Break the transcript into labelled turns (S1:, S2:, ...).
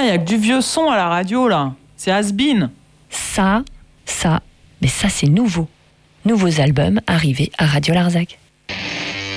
S1: il y a que du vieux son à la radio, là. C'est has-been.
S2: Mais ça c'est nouveau. Nouveaux albums arrivés à Radio Larzac.